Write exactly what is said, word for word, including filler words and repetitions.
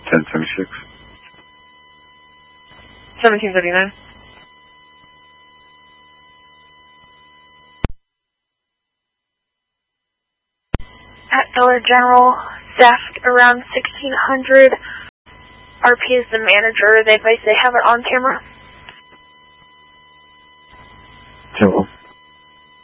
ten seventy-six. seventeen thirty-nine. At Dollar General, theft around sixteen hundred. R P is the manager. They advise they have it on camera.